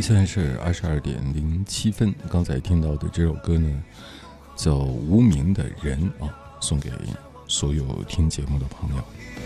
现在是22:07，刚才听到的这首歌呢，叫《无名的人》啊，送给所有听节目的朋友。